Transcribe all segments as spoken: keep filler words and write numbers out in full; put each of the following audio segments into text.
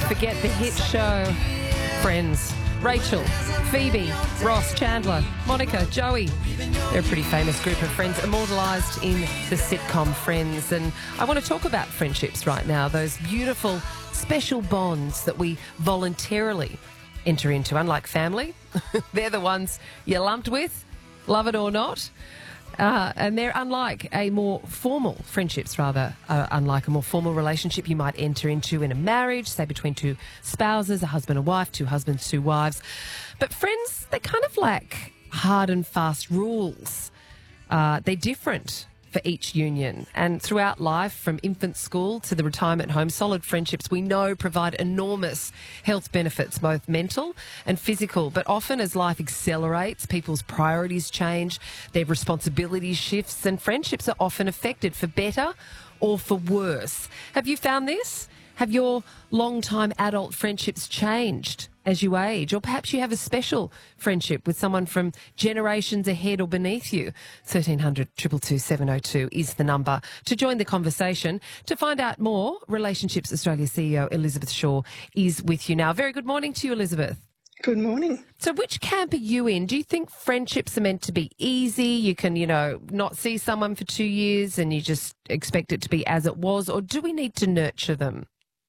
forget the hit show Friends. Rachel, Phoebe, Ross, Chandler, Monica, Joey. They're a pretty famous group of friends immortalised in the sitcom Friends. And I want to talk about friendships right now, those beautiful, special bonds that we voluntarily enter into. Unlike family, they're the ones you're lumped with, love it or not. Uh, and they're unlike a more formal, friendships rather, uh, unlike a more formal relationship you might enter into in a marriage, say between two spouses, a husband and wife, two husbands, two wives. But friends, they kind of lack hard and fast rules. Uh, they're different for each union. And throughout life, from infant school to the retirement home, solid friendships we know provide enormous health benefits, both mental and physical. But often as life accelerates, people's priorities change, their responsibilities shifts, and friendships are often affected for better or for worse. Have you found this? Have your long-time adult friendships changed as you age? Or perhaps you have a special friendship with someone from generations ahead or beneath you. thirteen hundred, two two two, seven oh two is the number to join the conversation. To find out more, Relationships Australia C E O Elizabeth Shaw is with you now. Very good morning to you, Elizabeth. Good morning. So which camp are you in? Do you think friendships are meant to be easy? You can, you know, not see someone for two years and you just expect it to be as it was? Or do we need to nurture them?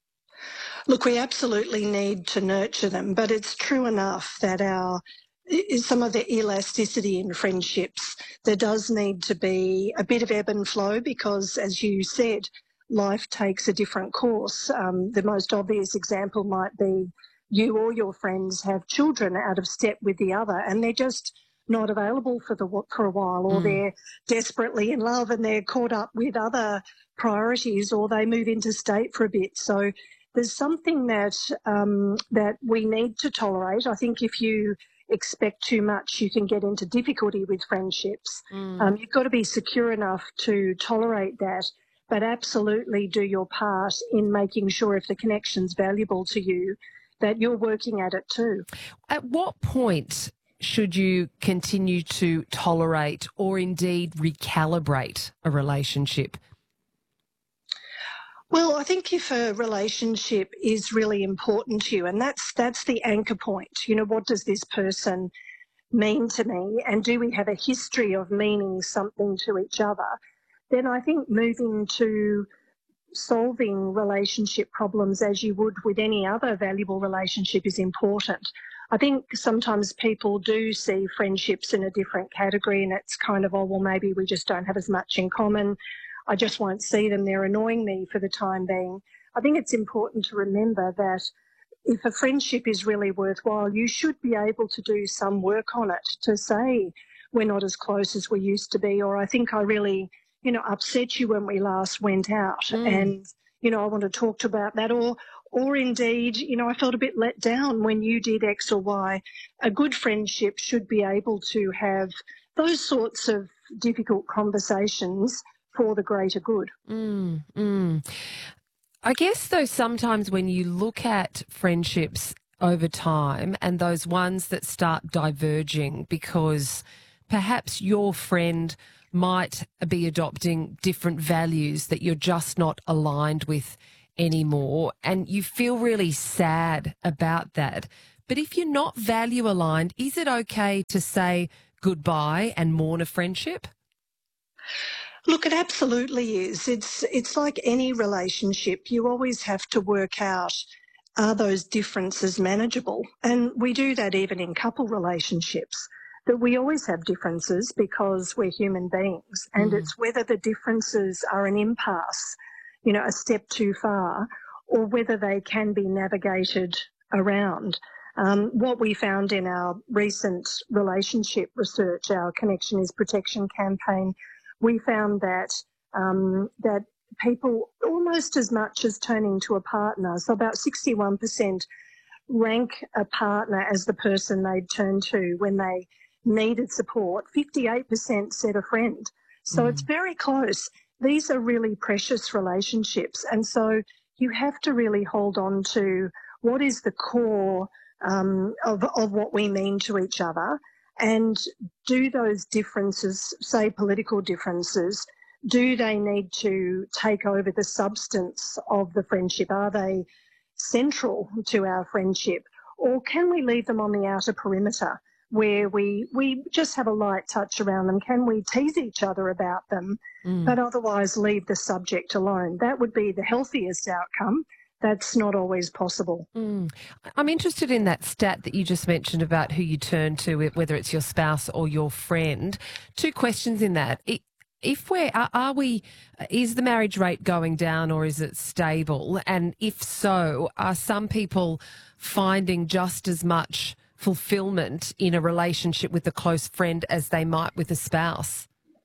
Look, we absolutely need to nurture them, but it's true enough that our some of the elasticity in friendships, there does need to be a bit of ebb and flow because, as you said, life takes a different course. Um, the most obvious example might be you or your friends have children out of step with the other and they're just not available for the for a while, or mm. they're desperately in love and they're caught up with other priorities, or they move interstate for a bit. So there's something that um, that we need to tolerate. I think if you expect too much, you can get into difficulty with friendships. Mm. Um, you've got to be secure enough to tolerate that, but absolutely do your part in making sure if the connection's valuable to you, that you're working at it too. At what point should you continue to tolerate or indeed recalibrate a relationship? Well, I think if a relationship is really important to you, and that's that's the anchor point, you know, what does this person mean to me, and do we have a history of meaning something to each other, then I think moving to solving relationship problems as you would with any other valuable relationship is important. I think sometimes people do see friendships in a different category and it's kind of, oh, well, maybe we just don't have as much in common. I just won't see them. They're annoying me for the time being. I think it's important to remember that if a friendship is really worthwhile, you should be able to do some work on it to say we're not as close as we used to be, or I think I really, you know, upset you when we last went out mm. and, you know, I want to talk to about that, or or indeed, you know, I felt a bit let down when you did X or Y. A good friendship should be able to have those sorts of difficult conversations for the greater good. Mm, mm. I guess, though, sometimes when you look at friendships over time and those ones that start diverging because perhaps your friend might be adopting different values that you're just not aligned with anymore, and you feel really sad about that. But if you're not value aligned, is it okay to say goodbye and mourn a friendship? Look, it absolutely is. It's it's like any relationship. You always have to work out, are those differences manageable? And we do that even in couple relationships, that we always have differences because we're human beings, and mm. it's whether the differences are an impasse, you know, a step too far, or whether they can be navigated around. Um, what we found in our recent relationship research, our Connection is Protection campaign, we found that um, that people, almost as much as turning to a partner, so about sixty-one percent rank a partner as the person they'd turn to when they needed support. fifty-eight percent said a friend. So mm. it's very close. These are really precious relationships. And so you have to really hold on to what is the core um, of, of what we mean to each other. And do those differences, say political differences, do they need to take over the substance of the friendship? Are they central to our friendship? Or can we leave them on the outer perimeter where we, we just have a light touch around them? Can we tease each other about them, mm. but otherwise leave the subject alone? That would be the healthiest outcome. That's not always possible. Mm. I'm interested in that stat that you just mentioned about who you turn to, whether it's your spouse or your friend. Two questions in that. If we're, are we, is the marriage rate going down or is it stable? And if so, are some people finding just as much fulfillment in a relationship with a close friend as they might with a spouse?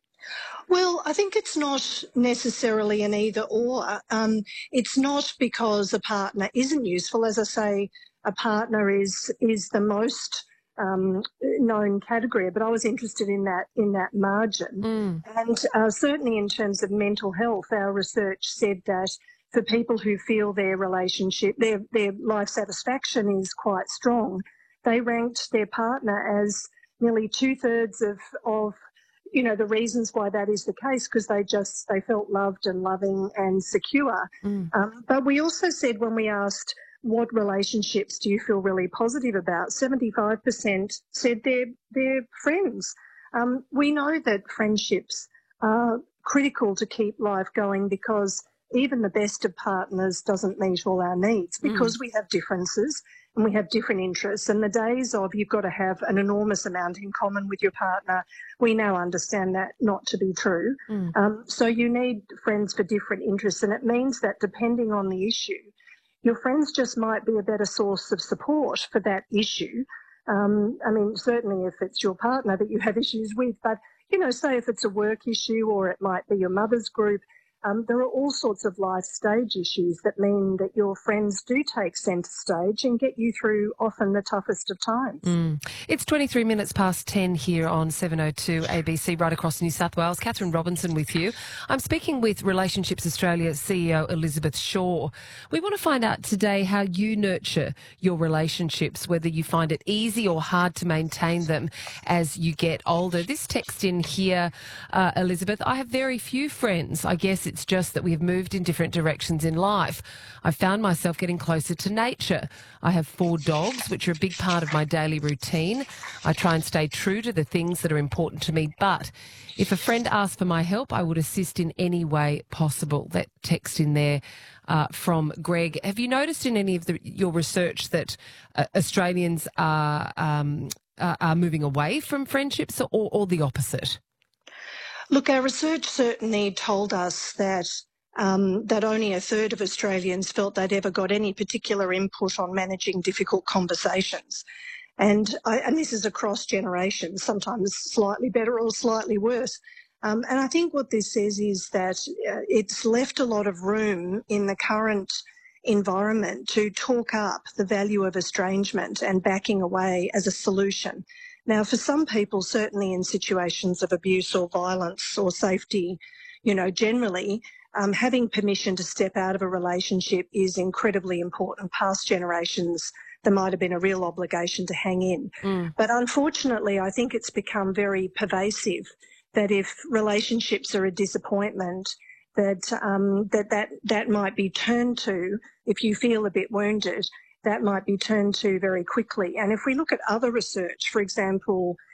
Well, I think it's not necessarily an either or. Um, it's not because a partner isn't useful. As I say, a partner is is the most um, known category, but I was interested in that in that margin. Mm. And uh, certainly in terms of mental health, our research said that for people who feel their relationship, their their life satisfaction is quite strong, they ranked their partner as nearly two thirds of of you know, the reasons why that is the case, because they just, they felt loved and loving and secure. Mm. Um, but we also said when we asked what relationships do you feel really positive about, seventy-five percent said they're, they're friends. Um, we know that friendships are critical to keep life going because even the best of partners doesn't meet all our needs because mm. we have differences and we have different interests. And the days of you've got to have an enormous amount in common with your partner, we now understand that not to be true. Mm. Um, so you need friends for different interests, and it means that depending on the issue, your friends just might be a better source of support for that issue. Um, I mean, certainly if it's your partner that you have issues with, but, you know, say if it's a work issue or it might be your mother's group, Um, there are all sorts of life stage issues that mean that your friends do take centre stage and get you through often the toughest of times. Mm. It's twenty-three minutes past ten here on seven oh two A B C right across New South Wales. Catherine Robinson with you. I'm speaking with Relationships Australia C E O Elizabeth Shaw. We want to find out today how you nurture your relationships, whether you find it easy or hard to maintain them as you get older. This text in here, uh, Elizabeth, I have very few friends. I guess it's just that we have moved in different directions in life. I found myself getting closer to nature. I have four dogs, which are a big part of my daily routine. I try and stay true to the things that are important to me, but if a friend asked for my help, I would assist in any way possible. That text in there uh, from Greg. Have you noticed in any of the, your research that uh, Australians are, um, uh, are moving away from friendships or, or the opposite? Look, our research certainly told us that um, that only a third of Australians felt they'd ever got any particular input on managing difficult conversations. And, I, and this is across generations, sometimes slightly better or slightly worse. Um, and I think what this says is that uh, it's left a lot of room in the current environment to talk up the value of estrangement and backing away as a solution. Now, for some people, certainly in situations of abuse or violence or safety, you know, generally, um, having permission to step out of a relationship is incredibly important. Past generations, there might have been a real obligation to hang in. Mm. But unfortunately, I think it's become very pervasive that if relationships are a disappointment, that um, that, that that might be turned to, if you feel a bit wounded, that might be turned to very quickly. And if we look at other research, for example,